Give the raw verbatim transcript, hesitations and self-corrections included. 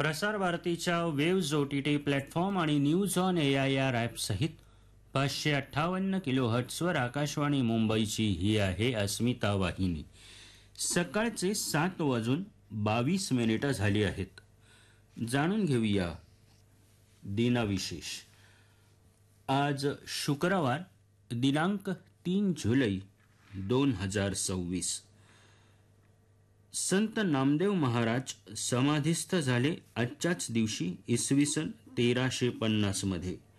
प्रसार भारतीच्या waves O T T platform आणि news on A I R app सहित पाचशे अठ्ठावन्न किलो हर्ट्सवर आकाशवाणी मुंबईची ही आहे अस्मिता वाहिनी. सकाळचे सात वाजून बावीस मिनिटं झाली आहेत. जाणून घेऊया दिनाविशेष. आज शुक्रवार दिनांक तीन जुलै दोन हजार सव्वीस. संत नामदेव महाराज समाधिस्थ झाले आजच्याच दिवशी इसवी सन तेराशे पन्नास मध्ये.